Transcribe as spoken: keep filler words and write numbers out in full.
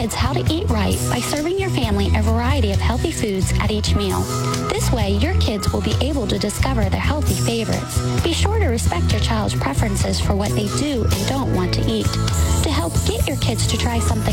kids how to eat right by serving your family a variety of healthy foods at each meal. This way, your kids will be able to discover their healthy favorites. Be sure to respect your child's preferences for what they do and don't want to eat. To help get your kids to try something